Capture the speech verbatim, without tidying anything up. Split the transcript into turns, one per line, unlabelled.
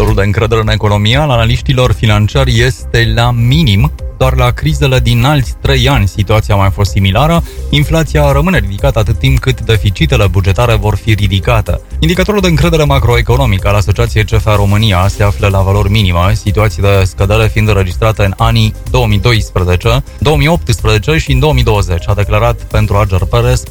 Indicatorul de încredere în economie al analiștilor financiari este la minim. Doar la crizele din alți trei ani situația a mai fost similară. Inflația rămâne ridicată atât timp cât deficitele bugetare vor fi ridicate. Indicatorul de încredere macroeconomică al Asociației C F A România se află la valori minime, situații de scădere fiind înregistrate în anii două mii doisprezece, două mii optsprezece și în două mii douăzeci, a declarat pentru Ager Perez,